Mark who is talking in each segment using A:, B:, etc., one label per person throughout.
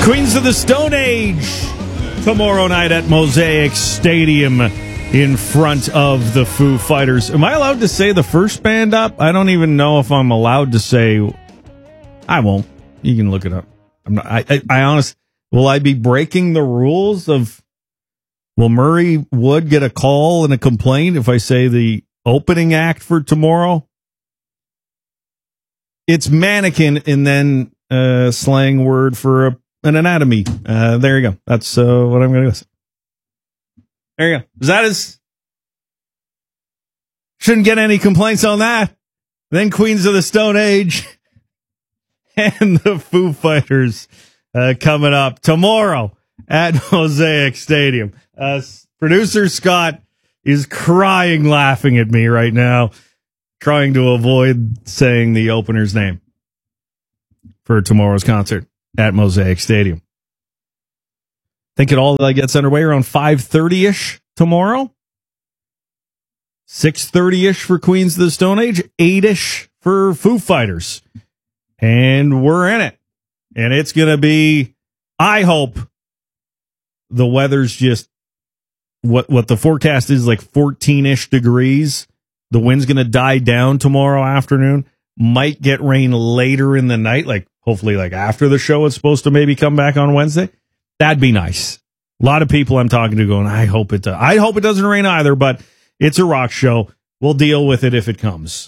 A: Queens of the Stone Age tomorrow night at Mosaic Stadium in front of the Foo Fighters. Am I allowed to say the first band up? I don't even know if I'm allowed to say. I won't. You can look it up. I'm not. I honestly, will I be breaking the rules of? Will Murray Wood get a call and a complaint if I say the opening act for tomorrow? It's mannequin and then slang word for an anatomy. There you go. That's what I'm going to go. There you go. That is. Shouldn't get any complaints on that. Then Queens of the Stone Age and the Foo Fighters coming up tomorrow at Mosaic Stadium. Producer Scott is crying laughing at me right now, trying to avoid saying the opener's name for tomorrow's concert at Mosaic Stadium. Think it all gets underway around 5:30-ish tomorrow. 6:30-ish for Queens of the Stone Age. 8-ish for Foo Fighters. And we're in it. And it's going to be, I hope, the weather's just what the forecast is, like 14-ish degrees. The wind's going to die down tomorrow afternoon. Might get rain later in the night, like hopefully like after the show. It's supposed to maybe come back on Wednesday. That'd be nice. A lot of people I'm talking to going, I hope it doesn't rain either, but it's a rock show. We'll deal with it if it comes.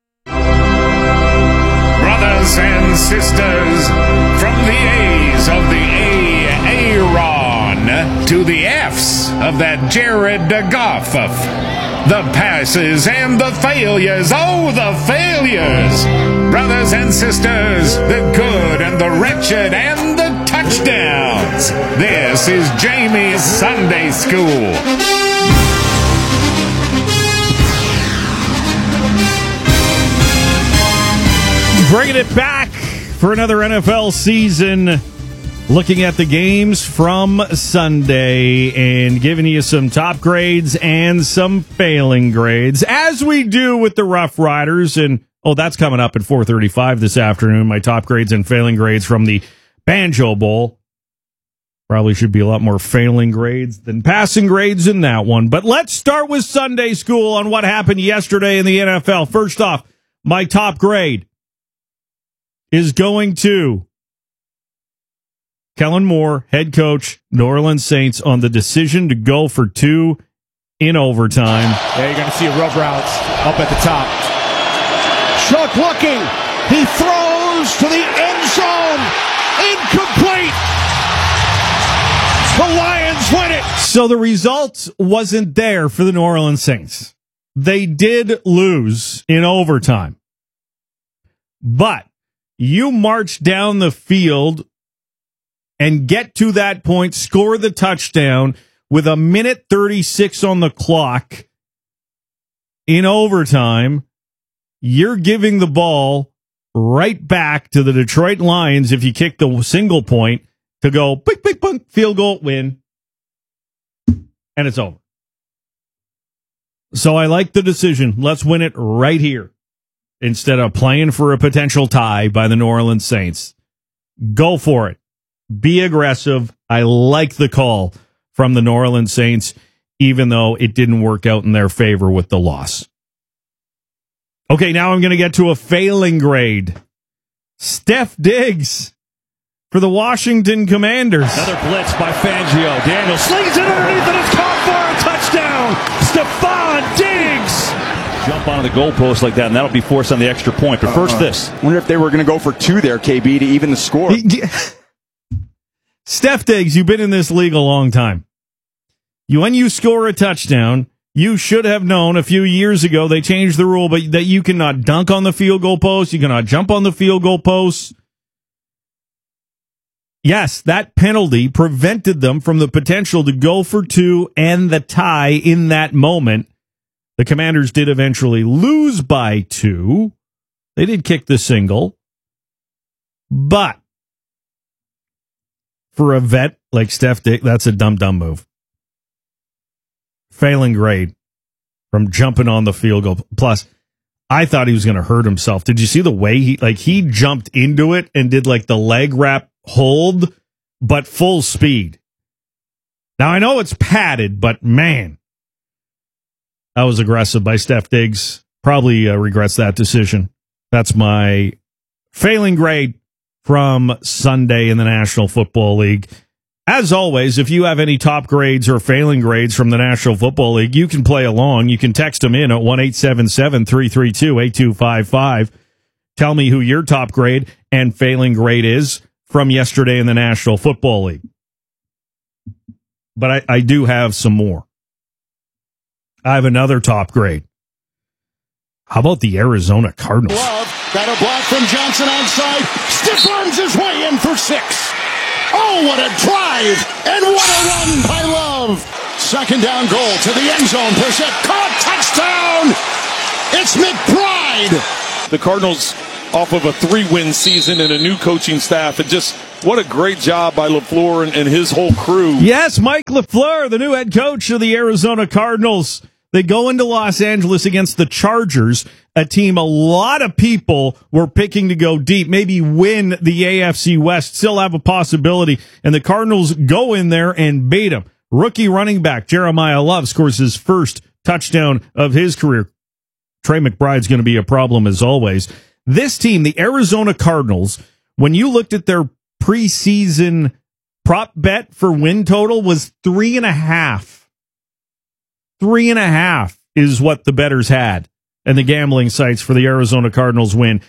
B: Brothers and sisters, from the A's of the Aaron to the F's of that Jared Goff, the passes and the failures, oh, the failures. Brothers and sisters, the good and the wretched and the touchdowns. This is Jamie's Sunday School.
A: Bringing it back for another NFL season. Looking at the games from Sunday and giving you some top grades and some failing grades, as we do with the Rough Riders. And, that's coming up at 4:35 this afternoon, my top grades and failing grades from the Banjo Bowl. Probably should be a lot more failing grades than passing grades in that one. But let's start with Sunday School on what happened yesterday in the NFL. First off, my top grade is going to Kellen Moore, head coach, New Orleans Saints, on the decision to go for 2 in overtime.
C: Yeah, you're going to see a rub routes up at the top. Chuck looking. He throws to the end zone. Incomplete. The Lions win it.
A: So the result wasn't there for the New Orleans Saints. They did lose in overtime. But you march down the field and get to that point, score the touchdown with 1:36 on the clock in overtime. You're giving the ball right back to the Detroit Lions if you kick the single point to go, big, big, big, field goal, win. And it's over. So I like the decision. Let's win it right here instead of playing for a potential tie by the New Orleans Saints. Go for it. Be aggressive. I like the call from the New Orleans Saints, even though it didn't work out in their favor with the loss. Okay, now I'm going to get to a failing grade. Steph Diggs for the Washington Commanders.
C: Another blitz by Fangio. Daniel slings it underneath and it's caught for a touchdown. Stephon Diggs.
D: Jump onto the goalpost like that, and that'll be forced on the extra point. But first this.
E: I wonder if they were going to go for 2 there, KB, to even the score.
A: Steph Diggs, you've been in this league a long time. When you score a touchdown, you should have known a few years ago they changed the rule, but that you cannot dunk on the field goal post, you cannot jump on the field goal post. Yes, that penalty prevented them from the potential to go for 2 and the tie in that moment. The Commanders did eventually lose by 2. They did kick the single. But for a vet like Steph Diggs, that's a dumb move. Failing grade from jumping on the field goal. Plus, I thought he was going to hurt himself. Did you see the way he jumped into it and did like the leg wrap hold but full speed. Now, I know it's padded, but man, that was aggressive by Steph Diggs. Probably regrets that decision. That's my failing grade from Sunday in the National Football League. As always, if you have any top grades or failing grades from the National Football League, you can play along. You can text them in at 1-877-332-8255. Tell me who your top grade and failing grade is from yesterday in the National Football League. But I do have some more. I have another top grade. How about the Arizona Cardinals?
C: Love got a block from Johnson outside. Stiff arms his way in for 6. Oh, what a drive! And what a run by Love! Second down goal to the end zone. Brissett caught, touchdown! It's McBride!
F: The Cardinals off of a 3-win season and a new coaching staff, and just what a great job by LaFleur and his whole crew.
A: Yes, Mike LaFleur, the new head coach of the Arizona Cardinals. They go into Los Angeles against the Chargers, a team a lot of people were picking to go deep, maybe win the AFC West, still have a possibility, and the Cardinals go in there and beat them. Rookie running back Jeremiah Love scores his first touchdown of his career. Trey McBride's going to be a problem as always. This team, the Arizona Cardinals, when you looked at their preseason prop bet for win total was 3.5. 3.5 is what the bettors had and the gambling sites for the Arizona Cardinals win.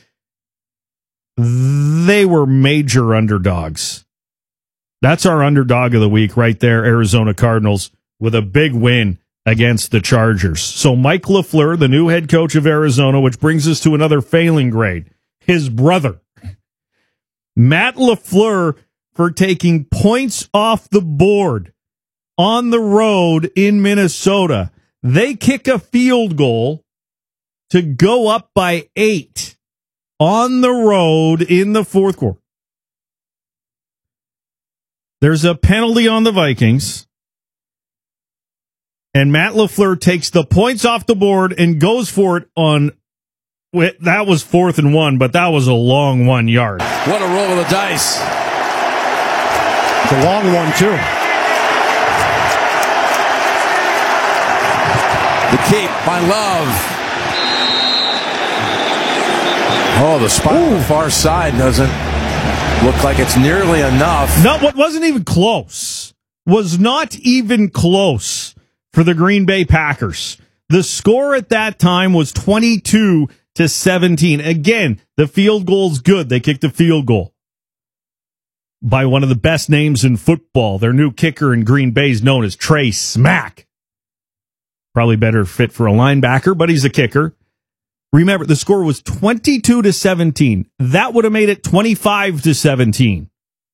A: They were major underdogs. That's our underdog of the week right there, Arizona Cardinals, with a big win against the Chargers. So Mike LaFleur, the new head coach of Arizona, which brings us to another failing grade, his brother, Matt LaFleur, for taking points off the board on the road in Minnesota. They kick a field goal to go up by 8 on the road in the fourth quarter. There's a penalty on the Vikings, and Matt LaFleur takes the points off the board and goes for it on, that was 4th and 1, but that was a long 1 yard.
G: What a roll of the dice.
C: It's a long one, too.
G: The keep by Love. Oh, the spot on the far side doesn't look like it's nearly enough.
A: No, what wasn't even close. Was not even close for the Green Bay Packers. The score at that time was 22-17. Again, the field goal's good. They kicked a field goal by one of the best names in football. Their new kicker in Green Bay is known as Trey Smack. Probably better fit for a linebacker, but he's a kicker. Remember, the score was 22-17. That would have made it 25-17.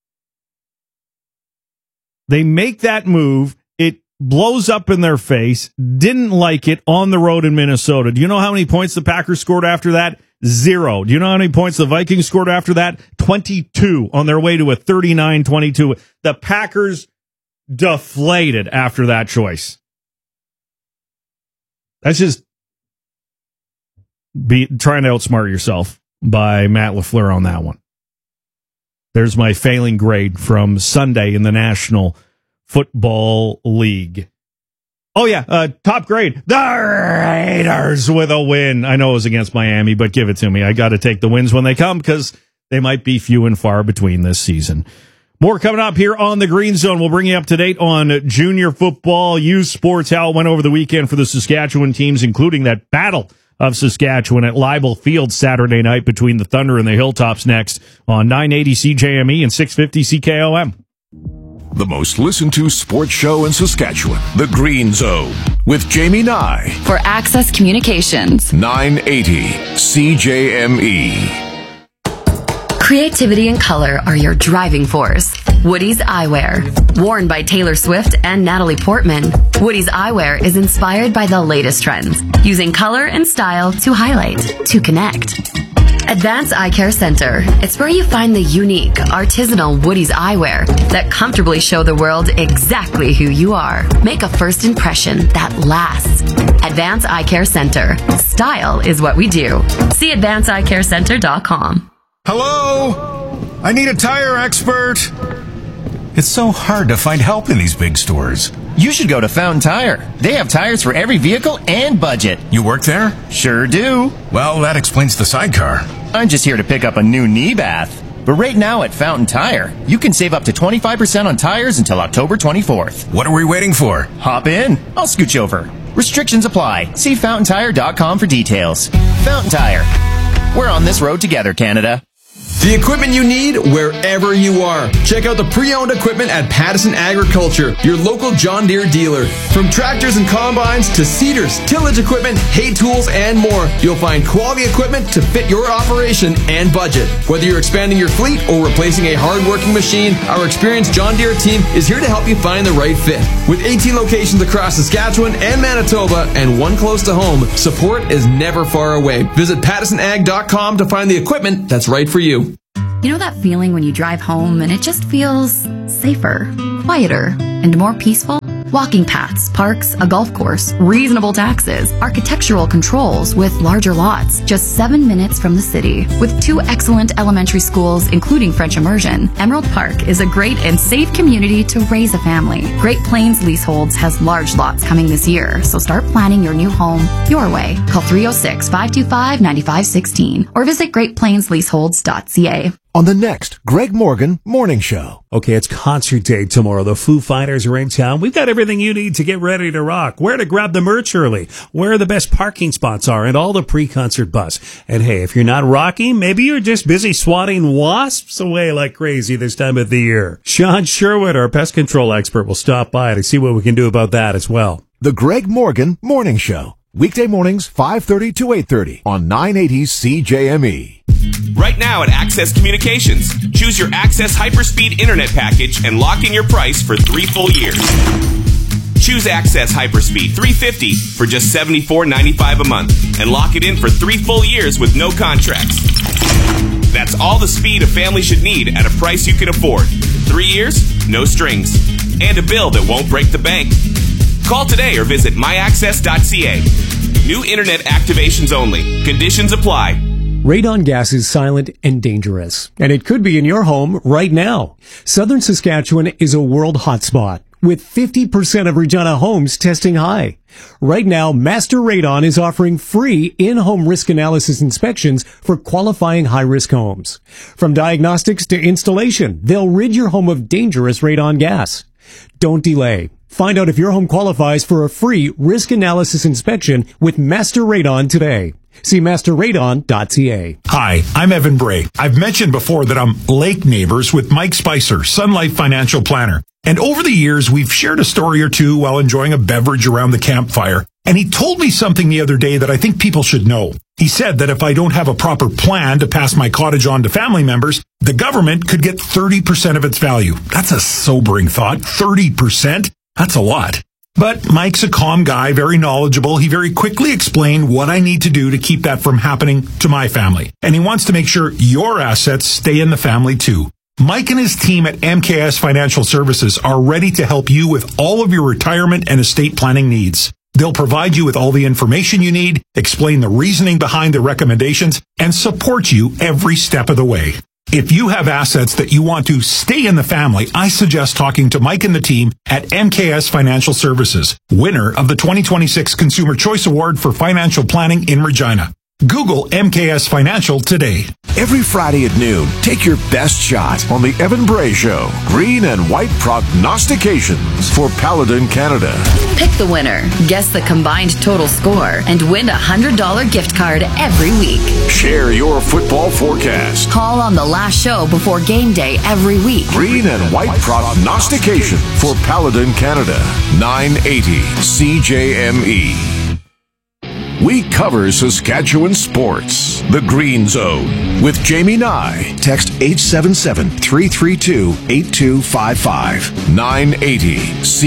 A: They make that move. It blows up in their face. Didn't like it on the road in Minnesota. Do you know how many points the Packers scored after that? 0. Do you know how many points the Vikings scored after that? 22 on their way to a 39-22. The Packers deflated after that choice. That's just trying to outsmart yourself by Matt LaFleur on that one. There's my failing grade from Sunday in the National Football League. Oh, yeah, top grade. The Raiders with a win. I know it was against Miami, but give it to me. I got to take the wins when they come because they might be few and far between this season. More coming up here on the Green Zone. We'll bring you up to date on junior football, youth sports, how it went over the weekend for the Saskatchewan teams, including that battle of Saskatchewan at Leibel Field Saturday night between the Thunder and the Hilltops next on 980 CJME and 650 CKOM.
H: The most listened to sports show in Saskatchewan, The Green Zone, with Jamie Nye.
I: For Access Communications.
H: 980 CJME.
I: Creativity and color are your driving force. Woody's Eyewear. Worn by Taylor Swift and Natalie Portman, Woody's Eyewear is inspired by the latest trends, using color and style to highlight, to connect. Advanced Eye Care Center. It's where you find the unique, artisanal Woody's eyewear that comfortably show the world exactly who you are. Make a first impression that lasts. Advanced Eye Care Center. Style is what we do. See AdvancedEyeCareCenter.com.
J: Hello? I need a tire expert. It's so hard to find help in these big stores.
K: You should go to Fountain Tire. They have tires for every vehicle and budget.
J: You work there?
K: Sure do.
J: Well, that explains the sidecar.
K: I'm just here to pick up a new knee bath. But right now at Fountain Tire, you can save up to 25% on tires until October 24th.
J: What are we waiting for?
K: Hop in. I'll scooch over. Restrictions apply. See fountaintire.com for details. Fountain Tire. We're on this road together, Canada.
L: The equipment you need wherever you are. Check out the pre-owned equipment at Pattison Agriculture, your local John Deere dealer. From tractors and combines to seeders, tillage equipment, hay tools, and more, you'll find quality equipment to fit your operation and budget. Whether you're expanding your fleet or replacing a hard-working machine, our experienced John Deere team is here to help you find the right fit. With 18 locations across Saskatchewan and Manitoba and one close to home, support is never far away. Visit PattisonAg.com to find the equipment that's right for you.
I: You know that feeling when you drive home and it just feels safer, quieter, and more peaceful? Walking paths, parks, a golf course, reasonable taxes, architectural controls with larger lots, just 7 minutes from the city. With 2 excellent elementary schools, including French immersion, Emerald Park is a great and safe community to raise a family. Great Plains Leaseholds has large lots coming this year, so start planning your new home your way. Call 306-525-9516 or visit greatplainsleaseholds.ca.
M: On the next Greg Morgan Morning Show.
N: Okay, it's concert day tomorrow. The Foo Fighters are in town. We've got everything you need to get ready to rock. Where to grab the merch early, where the best parking spots are, and all the pre-concert buzz. And hey, if you're not rocking, maybe you're just busy swatting wasps away like crazy this time of the year. Sean Sherwood, our pest control expert, will stop by to see what we can do about that as well.
M: The Greg Morgan Morning Show. Weekday mornings, 5:30 to 8:30 on 980 CJME.
O: Right now at Access Communications, choose your Access Hyperspeed Internet package and lock in your price for 3 full years. Choose Access Hyperspeed 350 for just $74.95 a month and lock it in for 3 full years with no contracts. That's all the speed a family should need at a price you can afford. 3 years, no strings, and a bill that won't break the bank. Call today or visit myaccess.ca. New internet activations only. Conditions apply.
P: Radon gas is silent and dangerous, and it could be in your home right now. Southern Saskatchewan is a world hotspot, with 50% of Regina homes testing high. Right now, Master Radon is offering free in-home risk analysis inspections for qualifying high-risk homes. From diagnostics to installation, they'll rid your home of dangerous radon gas. Don't delay. Find out if your home qualifies for a free risk analysis inspection with Master Radon today. See masterradon.ca.
Q: Hi, I'm Evan Bray. I've mentioned before that I'm lake neighbors with Mike Spicer, Sun Life Financial Planner. And over the years, we've shared a story or two while enjoying a beverage around the campfire. And he told me something the other day that I think people should know. He said that if I don't have a proper plan to pass my cottage on to family members, the government could get 30% of its value. That's a sobering thought. 30%? That's a lot. But Mike's a calm guy, very knowledgeable. He very quickly explained what I need to do to keep that from happening to my family. And he wants to make sure your assets stay in the family too. Mike and his team at MKS Financial Services are ready to help you with all of your retirement and estate planning needs. They'll provide you with all the information you need, explain the reasoning behind the recommendations, and support you every step of the way. If you have assets that you want to stay in the family, I suggest talking to Mike and the team at MKS Financial Services, winner of the 2026 Consumer Choice Award for Financial Planning in Regina. Google MKS Financial today.
M: Every Friday at noon, take your best shot on the Evan Bray Show. Green and white prognostications for Paladin Canada.
I: Pick the winner, guess the combined total score, and win a $100 gift card every week.
M: Share your football forecast.
I: Call on the last show before game day every week.
M: Green and white prognostication for Paladin Canada. 980 CJME. We cover Saskatchewan sports. The Green Zone with Jamie Nye. Text 877-332-8255. 980